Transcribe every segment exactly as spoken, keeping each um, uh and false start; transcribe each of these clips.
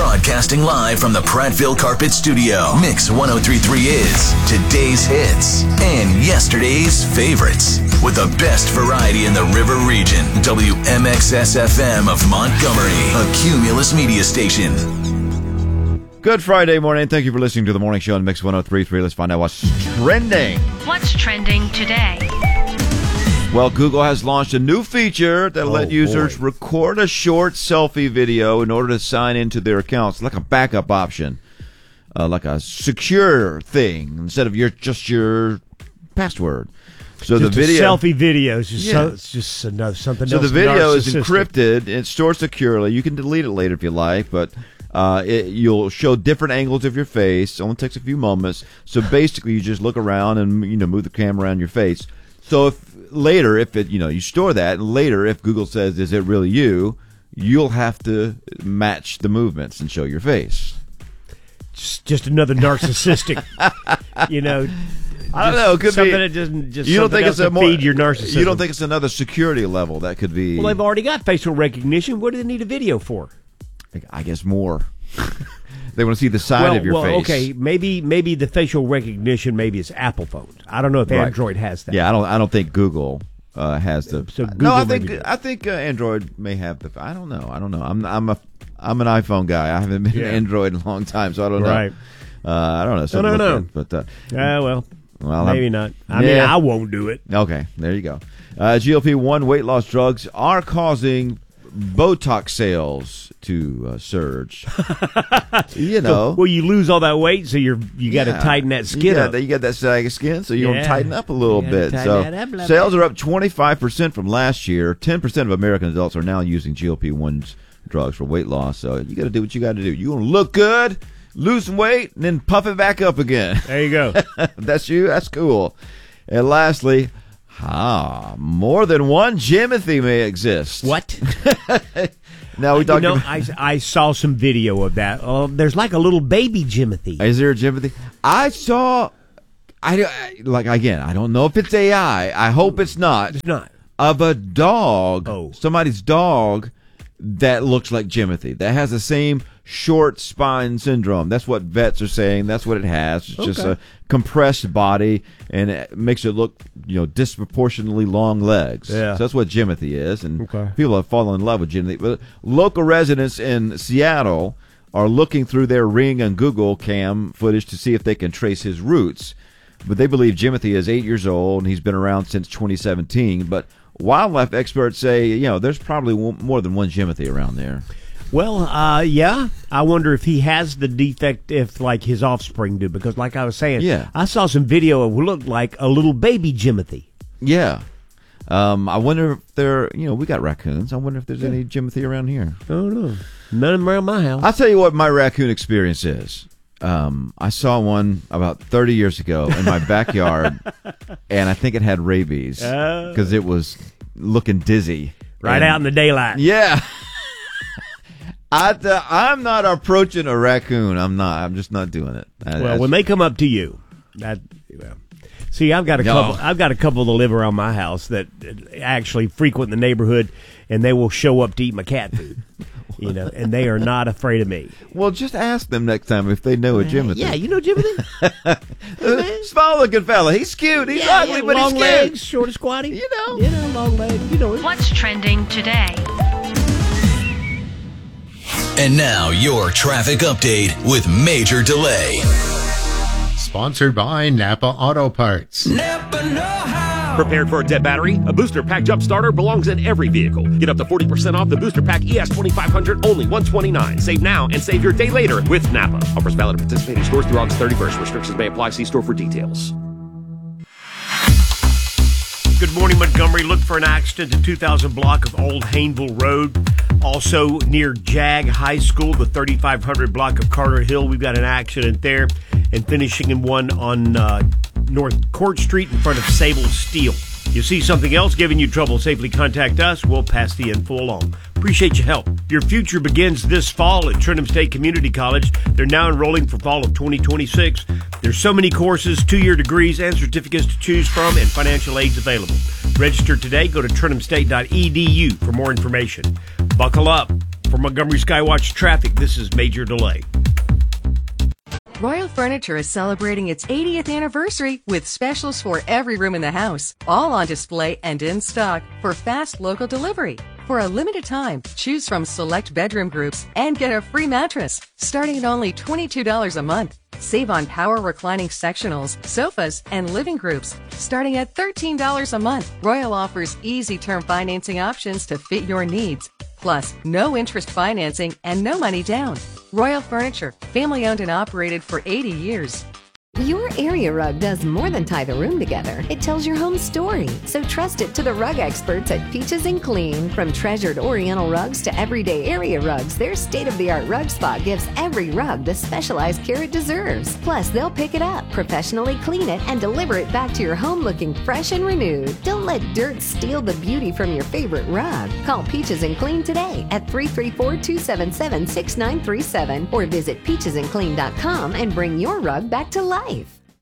Broadcasting live from the Prattville Carpet Studio. Mix one oh three point three is today's hits and yesterday's favorites. With the best variety in the River Region. W M X S F M of Montgomery, a Cumulus media station. Good Friday morning. Thank you for listening to the morning show on Mix one oh three point three. Let's find out what's trending. What's trending today? Well, Google has launched a new feature that'll Oh, let users boy. record a short selfie video in order to sign into their accounts, like a backup option, uh, like a secure thing instead of your just your password. So Just the video, a selfie video is just, Yeah. so, it's just another, something so else. the video is narcissistic. encrypted. It's stored securely. You can delete it later if you like, but uh, it, you'll show different angles of your face. It only takes a few moments. So basically, you just look around and you know move the camera around your face. So if later, if it you know you store that, and later if Google says is it really you, you'll have to match the movements and show your face. Just, just another narcissistic, you know. I don't just know. It could something be. that doesn't just You don't something think else it's a to more feed your narcissism. You don't think it's another security level that could be? Well, they've already got facial recognition. What do they need a video for? I guess more. They want to see the side well, of your well, face. okay, maybe maybe the facial recognition maybe it's Apple phones. I don't know if Right. Android has that. Yeah, I don't. I don't think Google uh, has the. So no, Google I think maybe does. I think uh, Android may have the. I don't know. I don't know. I'm I'm a I'm an iPhone guy. I haven't been Yeah. an Android in a long time, so I don't know. Right. Uh, I don't know. Something I don't like know. that. But uh, Ah, well, well, maybe I'm- not. I mean, Yeah. I won't do it. okay, there you go. Uh, G L P one weight loss drugs are causing Botox sales to uh, surge. you know. Well, you lose all that weight, so you're you got to Yeah. tighten that skin you got, up. that- You got that saggy skin, so you want Yeah. to tighten up a little You gotta bit. tighten So that up a little sales bit. are up twenty-five percent from last year. ten percent of American adults are now using G L P one drugs for weight loss. So you got to do what you got to do. You want to look good, lose some weight, and then puff it back up again. There you go. If that's you, that's cool. And lastly, ah, more than one Jimothy may exist. What? Now we You talked know, about. I, I saw some video of that. Oh, there's like a little baby Jimothy. Is there a Jimothy? I saw. I I- like again. I don't know if it's A I. I hope it's not. It's not. Of a dog, Oh. somebody's dog that looks like Jimothy, that has the same short spine syndrome. That's what vets are saying. That's what it has. It's just Okay. a compressed body, and it makes it look, you know, disproportionately long legs. Yeah. So that's what Jimothy is, and Okay. people have fallen in love with Jimothy. But local residents in Seattle are looking through their Ring and Google Cam footage to see if they can trace his roots. But they believe Jimothy is eight years old, and he's been around since twenty seventeen. But wildlife experts say, you know, there's probably one, more than one Jimothy around there. Well, uh, yeah. I wonder if he has the defect if, like, his offspring do. Because, like I was saying, Yeah. I saw some video of what looked like a little baby Jimothy. Yeah. Um, I wonder if there, you know, we got raccoons. I wonder if there's any Jimothy around here. I don't know. None of them around my house. I'll tell you what my raccoon experience is. Um, I saw one about thirty years ago in my backyard, and I think it had rabies Oh. because it was looking dizzy. right And- out in the daylight. Yeah. I, th- I'm not approaching a raccoon. I'm not. I'm just not doing it. I- Well, that's- when they come up to you, that well, see, I've got a No. couple. I've got a couple that live around my house that actually frequent the neighborhood, and they will show up to eat my cat food. You know, and they are not afraid of me. well, just ask them next time if they know a Jimothy. Yeah, you know Jimothy. Uh, small looking fella. He's cute. He's yeah, ugly, yeah, but long he's legs, cute. short and squatty. You know. you know, long legs. You know it. What's trending today? And now your traffic update with Major Delay. Sponsored by Napa Auto Parts. Prepared for a dead battery? A Booster Pack Jump Starter belongs in every vehicle. Get up to forty percent off the Booster Pack E S twenty-five hundred, only one hundred twenty-nine dollars. Save now and save your day later with Napa. Offers valid at participating stores through August thirty-first. Restrictions may apply. See store for details. Good morning, Montgomery. Look for an accident at two thousand block of Old Hayneville Road. Also near Jag High School, the thirty-five hundred block of Carter Hill. We've got an accident there. And finishing in one on uh, North Court Street in front of Sable Steel. You see something else giving you trouble, safely contact us. We'll pass the info along. Appreciate your help. Your future begins this fall at Trenton State Community College. They're now enrolling for fall of twenty twenty-six. There's so many courses, two-year degrees, and certificates to choose from, and financial aids available. Register today. Go to trenton state dot e d u for more information. Buckle up. For Montgomery Skywatch Traffic, this is Major Delay. Royal Furniture is celebrating its eightieth anniversary with specials for every room in the house, all on display and in stock for fast local delivery. For a limited time, choose from select bedroom groups and get a free mattress starting at only twenty-two dollars a month. Save on power reclining sectionals, sofas, and living groups starting at thirteen dollars a month. Royal offers easy term financing options to fit your needs. Plus, no interest financing and no money down. Royal Furniture, family owned and operated for eighty years. Your area rug does more than tie the room together. It tells your home story. So trust it to the rug experts at Peaches and Clean. From treasured Oriental rugs to everyday area rugs, their state-of-the-art rug spot gives every rug the specialized care it deserves. Plus, they'll pick it up, professionally clean it, and deliver it back to your home looking fresh and renewed. Don't let dirt steal the beauty from your favorite rug. Call Peaches and Clean today at three three four, two seven seven, six nine three seven or visit peaches and clean dot com and bring your rug back to life.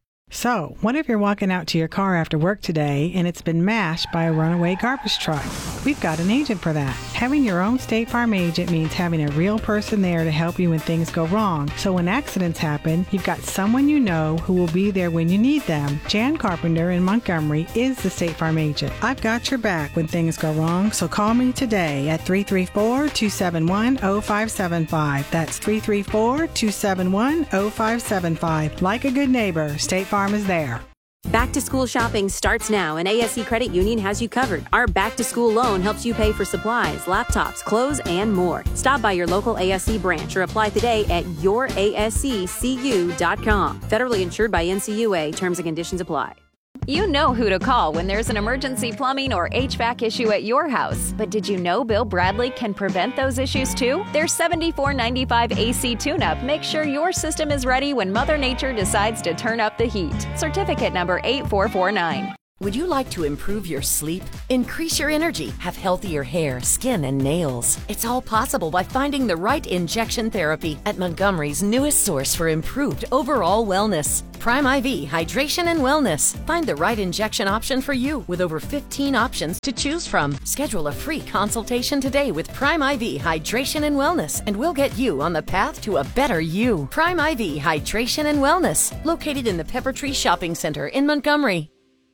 So, what if you're walking out to your car after work today and it's been mashed by a runaway garbage truck? We've got an agent for that. Having your own State Farm agent means having a real person there to help you when things go wrong. So when accidents happen, you've got someone you know who will be there when you need them. Jan Carpenter in Montgomery is the State Farm agent. I've got your back when things go wrong, so call me today at three three four, two seven one, zero five seven five. That's three three four, two seven one, zero five seven five. Like a good neighbor, State Farm is there. Back to school shopping starts now, and A S C Credit Union has you covered. Our back to school loan helps you pay for supplies, laptops, clothes, and more. Stop by your local A S C branch or apply today at your A S C C U dot com. Federally insured by N C U A. Terms and conditions apply. You know who to call when there's an emergency plumbing or H V A C issue at your house. But did you know Bill Bradley can prevent those issues too? Their seventy-four ninety-five A C tune-up makes sure your system is ready when Mother Nature decides to turn up the heat. Certificate number eight four four nine. Would you like to improve your sleep, increase your energy, have healthier hair, skin, and nails? It's all possible by finding the right injection therapy at Montgomery's newest source for improved overall wellness. Prime I V Hydration and Wellness. Find the right injection option for you with over fifteen options to choose from. Schedule a free consultation today with Prime I V Hydration and Wellness, and we'll get you on the path to a better you. Prime I V Hydration and Wellness, located in the Pepper Tree Shopping Center in Montgomery.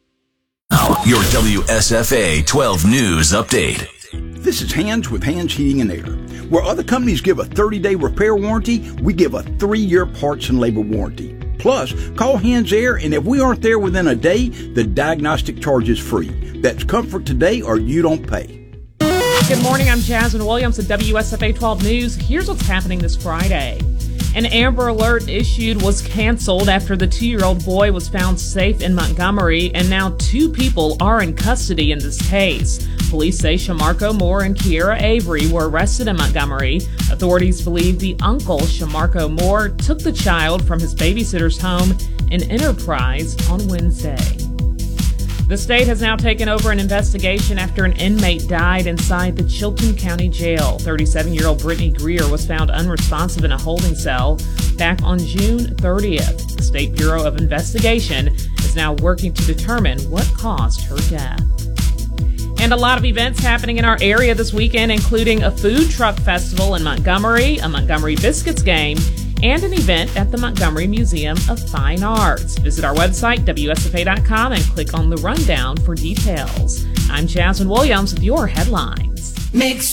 Your W S F A twelve News Update. This is Hans with Hans Heating and Air. Where other companies give a thirty-day repair warranty, we give a three-year parts and labor warranty. Plus, call Hans Air, and if we aren't there within a day, the diagnostic charge is free. That's comfort today or you don't pay. Good morning, I'm Jasmine Williams at W S F A twelve News. Here's what's happening this Friday. An Amber Alert issued was canceled after the two-year-old boy was found safe in Montgomery, and now two people are in custody in this case. Police say Shamarko Moore and Kiera Avery were arrested in Montgomery. Authorities believe the uncle, Shamarko Moore, took the child from his babysitter's home in Enterprise on Wednesday. The state has now taken over an investigation after an inmate died inside the Chilton County Jail. thirty-seven-year-old Brittany Greer was found unresponsive in a holding cell back on June thirtieth. The State Bureau of Investigation is now working to determine what caused her death. And a lot of events happening in our area this weekend, including a food truck festival in Montgomery, a Montgomery Biscuits game, and an event at the Montgomery Museum of Fine Arts. Visit our website, W S F A dot com, and click on the rundown for details. I'm Jasmine Williams with your headlines. Mix